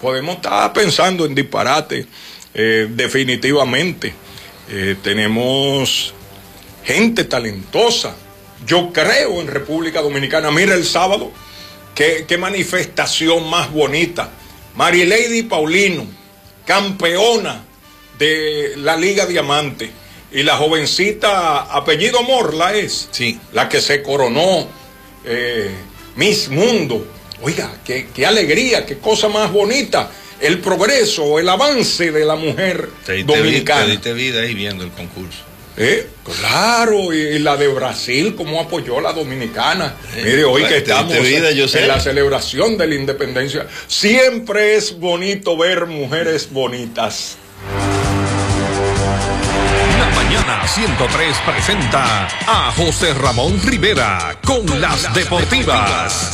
podemos estar pensando en disparate, definitivamente. Tenemos gente talentosa. Yo creo en República Dominicana. Mira el sábado, qué manifestación más bonita. Marilady Paulino, campeona de la Liga Diamante. Y la jovencita, apellido Morla es, sí, la que se coronó Miss Mundo. Oiga, qué alegría, qué cosa más bonita. El progreso, el avance de la mujer dominicana. Te diste vida ahí viendo el concurso. Claro, y la de Brasil, cómo apoyó a la dominicana. Mire, hoy que estamos en la celebración de la independencia, siempre es bonito ver mujeres bonitas. La Mañana 103 presenta a José Ramón Rivera con las deportivas.